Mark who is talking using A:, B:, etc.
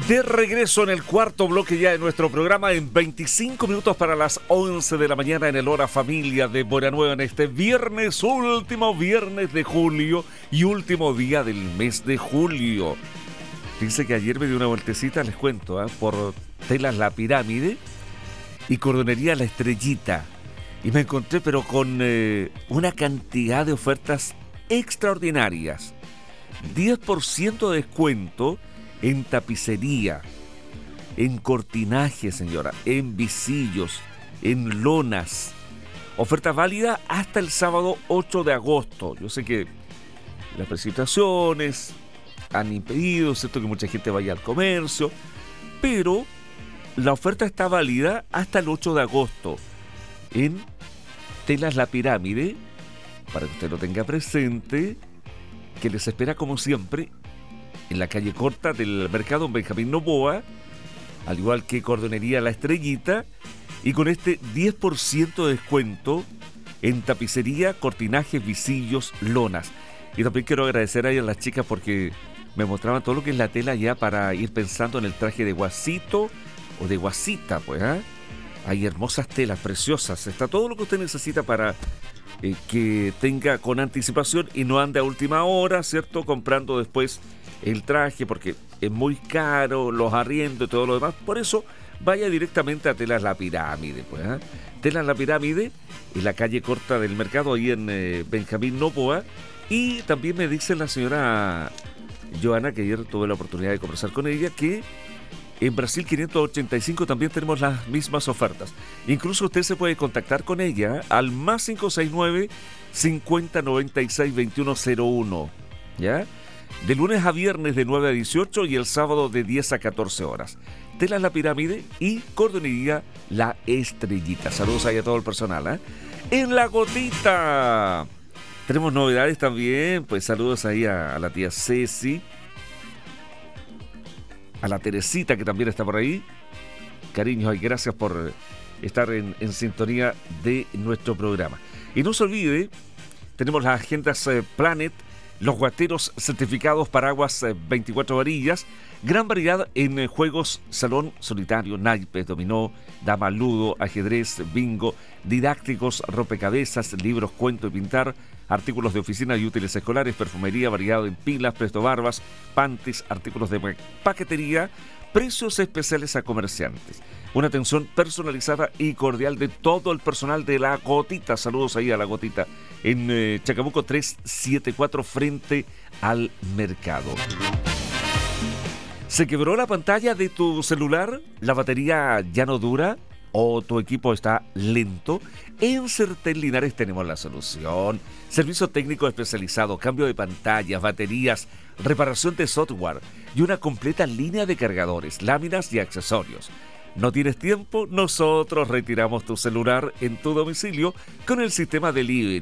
A: De regreso en el cuarto bloque ya de nuestro programa en 25 minutos para las 11 de la mañana en el Hora Familia de Buenanueva en este viernes, último viernes de julio y último día del mes de julio. Dice que ayer me dio una vueltecita, les cuento, por Telas La Pirámide y Cordonería La Estrellita. Y me encontré pero con una cantidad de ofertas extraordinarias. 10% de descuento en tapicería, en cortinaje, señora, en visillos, en lonas. Oferta válida hasta el sábado 8 de agosto. Yo sé que las precipitaciones han impedido, ¿cierto?, que mucha gente vaya al comercio, pero la oferta está válida hasta el 8 de agosto en Telas La Pirámide, para que usted lo tenga presente, que les espera como siempre en la calle corta del mercado Benjamín Noboa, al igual que Cordonería La Estrellita, y con este 10% de descuento en tapicería, cortinajes, visillos, lonas. Y también quiero agradecer ahí a las chicas porque me mostraban todo lo que es la tela ya para ir pensando en el traje de guasito o de guasita, pues, Hay hermosas telas preciosas, está todo lo que usted necesita para que tenga con anticipación y no ande a última hora, ¿cierto?, comprando después el traje porque es muy caro, los arriendos y todo lo demás. Por eso vaya directamente a Telas La Pirámide, pues, Telas La Pirámide en la calle corta del mercado ahí en Benjamín Noboa. Y también me dice la señora Joana, que ayer tuve la oportunidad de conversar con ella, que en Brasil 585 también tenemos las mismas ofertas. Incluso usted se puede contactar con ella al más 569 5096 2101, ¿ya? De lunes a viernes de 9 a 18 y el sábado de 10 a 14 horas. Telas La Pirámide y Cordonería La Estrellita. Saludos ahí a todo el personal, En La Gotita tenemos novedades también. Pues saludos ahí a la tía Ceci, a la Teresita, que también está por ahí. Cariños y gracias por estar en sintonía de nuestro programa. Y no se olvide, tenemos las agendas Planet, los guateros certificados, paraguas 24 varillas, gran variedad en juegos, salón, solitario, naipes, dominó, dama, ludo, ajedrez, bingo, didácticos, rompecabezas, libros, cuento y pintar, artículos de oficina y útiles escolares, perfumería, variado en pilas, presto barbas, panties, artículos de paquetería, precios especiales a comerciantes. Una atención personalizada y cordial de todo el personal de La Gotita. Saludos ahí a La Gotita en Chacabuco 374 frente al mercado. ¿Se quebró la pantalla de tu celular? ¿La batería ya no dura? ¿O tu equipo está lento? En Certel Linares tenemos la solución. Servicio técnico especializado, cambio de pantallas, baterías, reparación de software y una completa línea de cargadores, láminas y accesorios. ¿No tienes tiempo? Nosotros retiramos tu celular en tu domicilio con el sistema delivery.